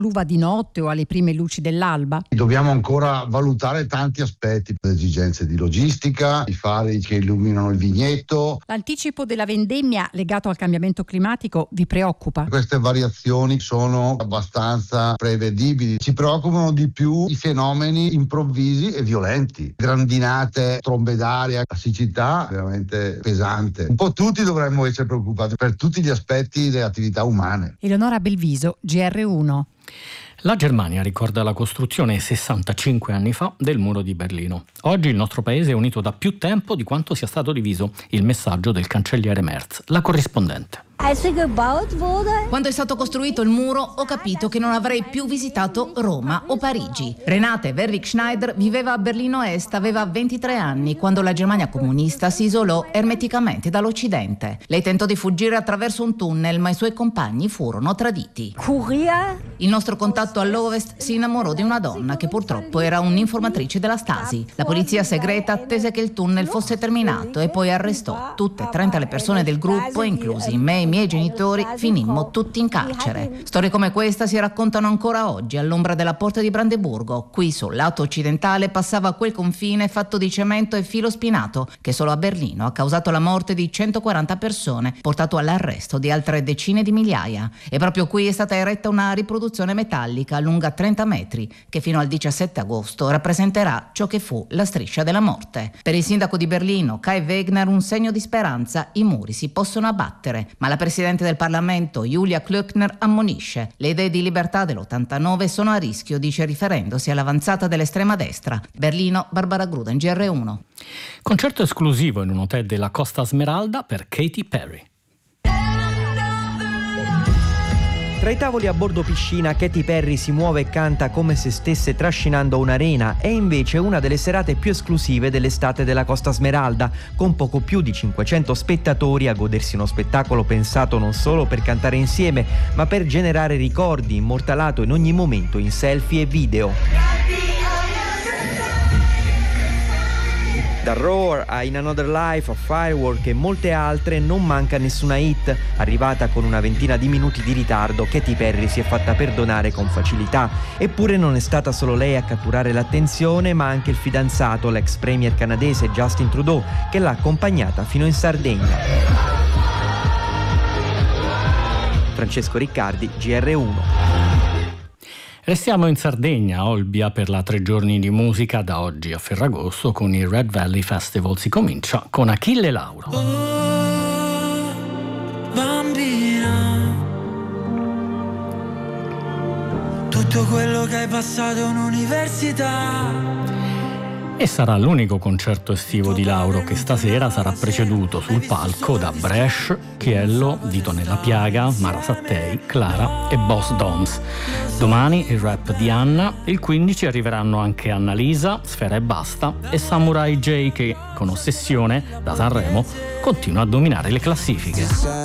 l'uva di notte o alle prime luci dell'alba? Dobbiamo ancora valutare tanti aspetti, le esigenze di logistica, i fari che illuminano il vigneto. L'anticipo della vendemmia legato al cambiamento climatico vi preoccupa? Queste variazioni sono abbastanza prevedibili. Ci preoccupano di più i fenomeni improvvisi e violenti. Grandinate, trombe d'aria, la siccità veramente pesante. Un po' tutti dovremmo essere preoccupati per tutti gli aspetti delle attività umane. Eleonora Belviso, GR1. La Germania ricorda la costruzione 65 anni fa del muro di Berlino. Oggi il nostro paese è unito da più tempo di quanto sia stato diviso. Il messaggio del cancelliere Merz. La corrispondente. Quando è stato costruito il muro ho capito che non avrei più visitato Roma o Parigi. Renate Werwig-Schneider viveva a Berlino Est, aveva 23 anni quando la Germania comunista si isolò ermeticamente dall'Occidente. Lei tentò di fuggire attraverso un tunnel, ma i suoi compagni furono traditi. Il nostro contatto all'Ovest si innamorò di una donna che purtroppo era un'informatrice della Stasi. La polizia segreta attese che il tunnel fosse terminato e poi arrestò tutte e 30 le persone del gruppo, inclusi me e i miei genitori, finimmo tutti in carcere. Storie come questa si raccontano ancora oggi all'ombra della porta di Brandeburgo. Qui sul lato occidentale passava quel confine fatto di cemento e filo spinato che solo a Berlino ha causato la morte di 140 persone, portato all'arresto di altre decine di migliaia. E proprio qui è stata eretta una riproduzione metallica lunga 30 metri che fino al 17 agosto rappresenterà ciò che fu la striscia della morte. Per il sindaco di Berlino, Kai Wegner, un segno di speranza: i muri si possono abbattere, ma la Presidente del Parlamento, Julia Klöckner, ammonisce: le idee di libertà dell'89 sono a rischio, dice riferendosi all'avanzata dell'estrema destra. Berlino, Barbara Gruden, GR1. Concerto esclusivo in un hotel della Costa Smeralda per Katy Perry. Tra i tavoli a bordo piscina, Katy Perry si muove e canta come se stesse trascinando un'arena. È invece una delle serate più esclusive dell'estate della Costa Smeralda, con poco più di 500 spettatori a godersi uno spettacolo pensato non solo per cantare insieme, ma per generare ricordi, immortalato in ogni momento in selfie e video. Da Roar a In Another Life a Firework e molte altre non manca nessuna hit. Arrivata con una ventina di minuti di ritardo, Katy Perry si è fatta perdonare con facilità. Eppure non è stata solo lei a catturare l'attenzione, ma anche il fidanzato, l'ex premier canadese Justin Trudeau, che l'ha accompagnata fino in Sardegna. Francesco Riccardi, GR1. Restiamo in Sardegna, a Olbia, per la 3 giorni di musica da oggi a Ferragosto con il Red Valley Festival. Si comincia con Achille Lauro. Oh, bambina, tutto quello che hai passato in università. E sarà l'unico concerto estivo di Lauro, che stasera sarà preceduto sul palco da Bresh, Chiello, Dito nella Piaga, Mara Sattei, Clara e Boss Doms. Domani il rap di Anna, il 15 arriveranno anche Annalisa, Sfera e Basta e Samurai J, che con Ossessione da Sanremo continua a dominare le classifiche.